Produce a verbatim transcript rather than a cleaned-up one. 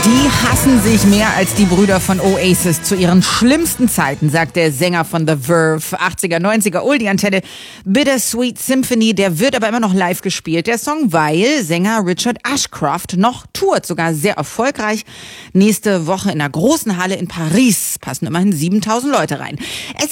Die hassen sich mehr als die Brüder von Oasis zu ihren schlimmsten Zeiten, sagt der Sänger von The Verve. achtziger, neunziger Oldie-Antenne. Bittersweet Symphony, der wird aber immer noch live gespielt, der Song, weil Sänger Richard Ashcroft noch tourt, sogar sehr erfolgreich. Nächste Woche in einer großen Halle in Paris passen immerhin siebentausend Leute rein. Es